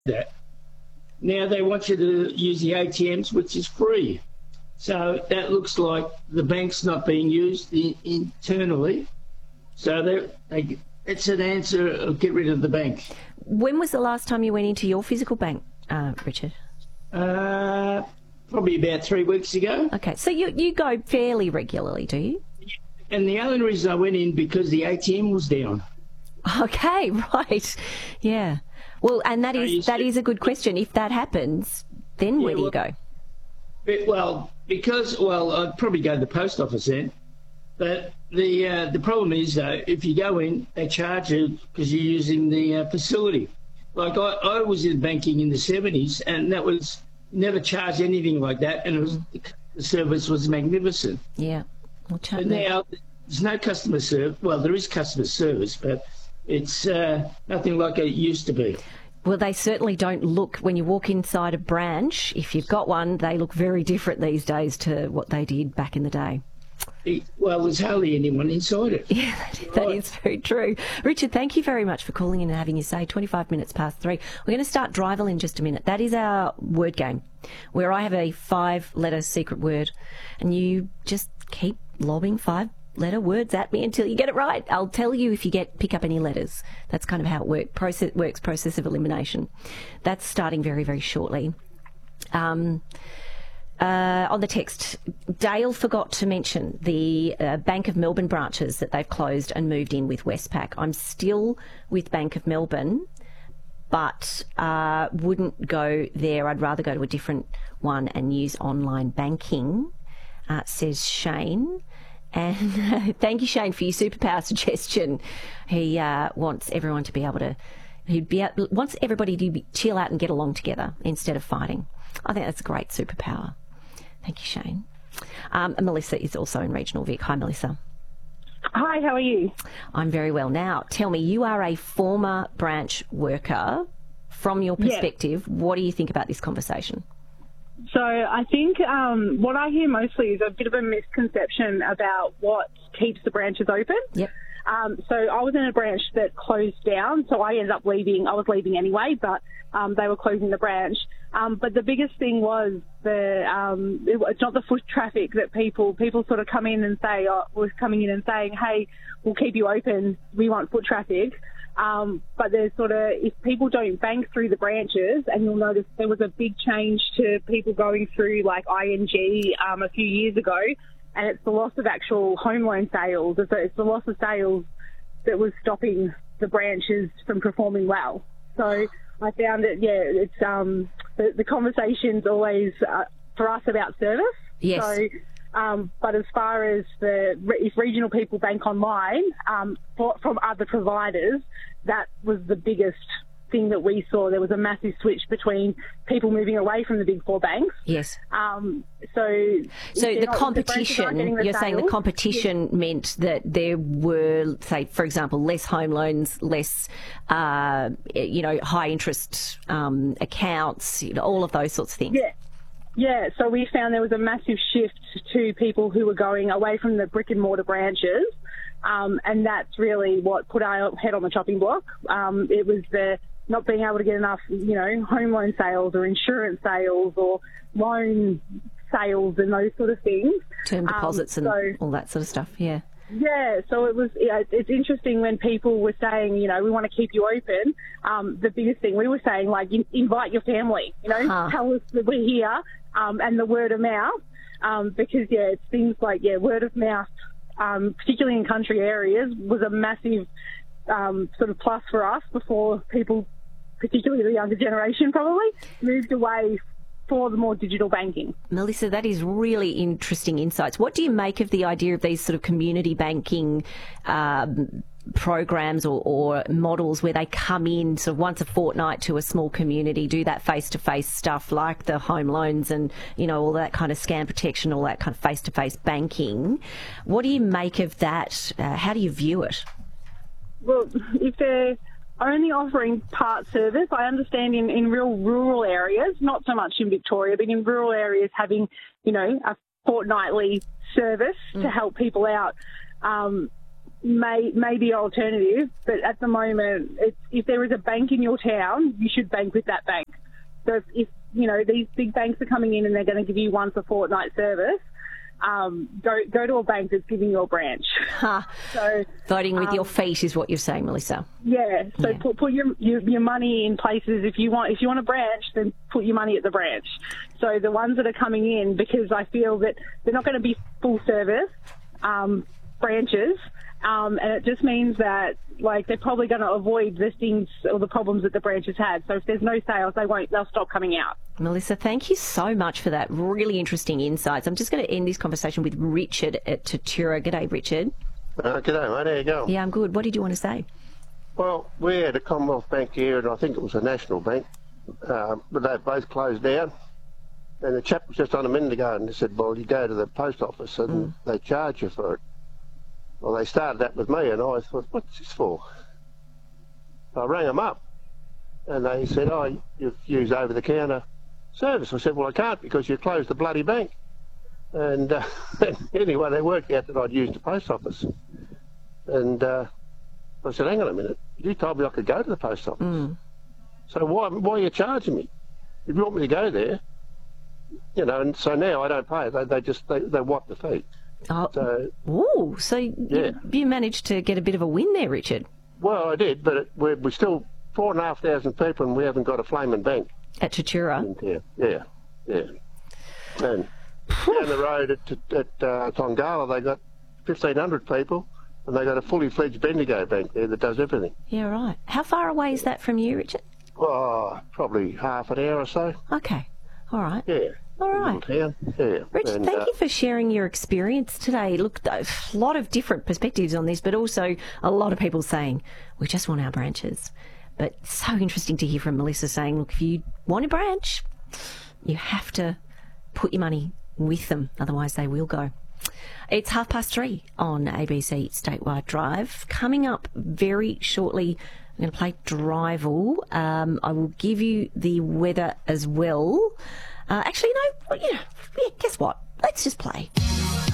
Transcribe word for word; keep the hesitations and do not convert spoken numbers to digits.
that. Now they want you to use the A T Ms, which is free. So that looks like the bank's not being used in, internally. So they, they, it's an answer of get rid of the bank. When was the last time you went into your physical bank, uh, Richard? Uh, probably about three weeks ago. Okay, so you, you go fairly regularly, do you? And the only reason I went in because the A T M was down. Okay, right. Yeah. Well, and that is that is a good question. If that happens, then Yeah, where do you well- go? But, well, because, well, I'd probably go to the post office then. But the uh, the problem is, though, if you go in, they charge you because you're using the uh, facility. Like, I, I was in banking in the seventies, and that was never charged anything like that, and it was, the service was magnificent. Yeah. We'll chat But there. now, there's no customer service. Well, there is customer service, but it's uh, nothing like it used to be. Well, they certainly don't look, when you walk inside a branch, if you've got one, they look very different these days to what they did back in the day. It- well, there's hardly anyone inside it. Yeah, that Right. is very true. Richard, thank you very much for calling in and having your say. twenty-five minutes past three. We're going to start Drivel in just a minute. That is our word game, where I have a five-letter secret word, and you just keep lobbing five-letter words at me until you get it right. I'll tell you if you get pick up any letters. That's kind of how it work, process, works, process of elimination. That's starting very, very shortly. Um... Uh, on the text, Dale forgot to mention the uh, Bank of Melbourne branches that they've closed and moved in with Westpac. I'm still with Bank of Melbourne, but uh, wouldn't go there. I'd rather go to a different one and use online banking, uh, says Shane. And thank you, Shane, for your superpower suggestion. He uh, wants everyone to be able to, he be, wants everybody to be, chill out and get along together instead of fighting. I think that's a great superpower. Thank you, Shane. Um, and Melissa is also in Regional Vic. Hi, Melissa. Hi, how are you? I'm very well. Now, tell me, you are a former branch worker. From your Yes. perspective, what do you think about this conversation? So I think um, what I hear mostly is a bit of a misconception about what keeps the branches open. Yep. Um, so I was in a branch that closed down, so I ended up leaving. I was leaving anyway, but um, they were closing the branch. Um, but the biggest thing was the um, it, it's not the foot traffic that people people sort of come in and say, oh, was coming in and saying, hey, we'll keep you open. We want foot traffic. Um, but there's sort of, if people don't bank through the branches, and you'll notice there was a big change to people going through like I N G um, a few years ago, and it's the loss of actual home loan sales. So it's the loss of sales that was stopping the branches from performing well. So I found it, yeah, it's um, the, the conversation's always uh, for us about service. Yes. So, um, but as far as the if regional people bank online um, for, from other providers, that was the biggest thing that we saw. There was a massive switch between people moving away from the big four banks. Yes. Um, so, So if the they're not- if the branches aren't getting competition, the you're saying the sales, competition meant that there were, say, for example, less home loans, less, uh, you know, high interest um, accounts, you know, all of those sorts of things. Yeah. Yeah, so we found there was a massive shift to people who were going away from the brick and mortar branches, um, and that's really what put our head on the chopping block. Um, it was the not being able to get enough, you know, home loan sales or insurance sales or loan sales and those sort of things. Term deposits Um, and so- all that sort of stuff, yeah. Yeah, so it was. Yeah, it's interesting when people were saying, you know, we want to keep you open. Um, the biggest thing we were saying, like, in, invite your family. You know, Huh. tell us that we're here, um, and the word of mouth, um, because yeah, it's things like yeah, word of mouth, um, particularly in country areas, was a massive um, sort of plus for us before people, particularly the younger generation, probably moved away for the more digital banking. Melissa, that is really interesting insights. What do you make of the idea of these sort of community banking um, programs or, or models where they come in sort of once a fortnight to a small community, do that face-to-face stuff like the home loans and, you know, all that kind of scam protection, all that kind of face-to-face banking? What do you make of that? Uh, how do you view it? Well, if they're only offering part service, I understand in, in real rural areas, not so much in Victoria, but in rural areas having, you know, a fortnightly service Mm. to help people out. Um, may may be alternative, but at the moment, it's, if there is a bank in your town, you should bank with that bank. So if, if you know these big banks are coming in and they're going to give you once a fortnight service, um, go go to a bank that's giving you a branch. Huh. So voting with um, your feet is what you're saying, Melissa. Yeah. So Yeah. put put your, your your money in places. If you want if you want a branch, then put your money at the branch. So the ones that are coming in, because I feel that they're not going to be full service um, branches. Um, and it just means that, like, they're probably going to avoid the things or the problems that the branches had. So if there's no sales, they won't. They'll stop coming out. Melissa, thank you so much for that really interesting insights. I'm just going to end this conversation with Richard at Tatura. G'day, Richard. Uh, g'day, mate. How you going? Yeah, I'm good. What did you want to say? Well, we had a Commonwealth Bank here, and I think it was a National Bank, um, but they both closed down. And the chap was just on a minute ago, and he said, well, you go to the post office and mm. they charge you for it. Well, they started that with me, and I thought, what's this for? I rang them up, and they said, oh, you use over-the-counter service. I said, well, I can't because you closed the bloody bank. And uh, anyway, they worked out that I'd used the post office. And uh, I said, hang on a minute, you told me I could go to the post office. Mm. So why, why are you charging me? If you want me to go there, you know, and so now I don't pay. They, they just, they, they wipe the fee. Oh, so, ooh, so yeah. you, you managed to get a bit of a win there, Richard. Well, I did, but it, we're, we're still four and a half thousand people, and we haven't got a flaming bank. At Tatura? Yeah, yeah, yeah. And down the road at, at uh, Tongala, they got fifteen hundred people, and they got a fully fledged Bendigo bank there that does everything. Yeah, right. How far away is that from you, Richard? Oh, probably half an hour or so. Okay, all right. Yeah. All right. Yeah. Richard, and, thank uh, you for sharing your experience today. Look, a lot of different perspectives on this, but also a lot of people saying, we just want our branches. But so interesting to hear from Melissa saying, look, if you want a branch, you have to put your money with them, otherwise they will go. It's half past three on A B C Statewide Drive. Coming up very shortly, I'm going to play Drival. Um, I will give you the weather as well. Uh, actually, no, well, you know, yeah, guess what? Let's just play.